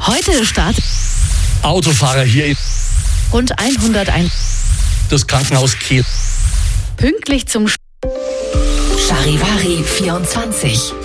Heute Start. Autofahrer hier in Rund 101. das Krankenhaus Kehl. Pünktlich zum Charivari 24.